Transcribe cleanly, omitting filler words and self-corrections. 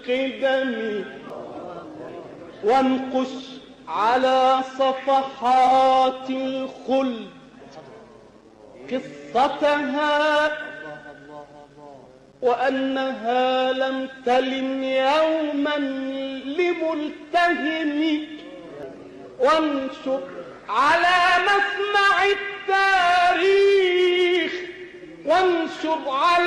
القدم وانقش على صفحات الخلد قصتها وأنها لم تلن يوما لملتهم وانشر على مسمع التاريخ وانشر على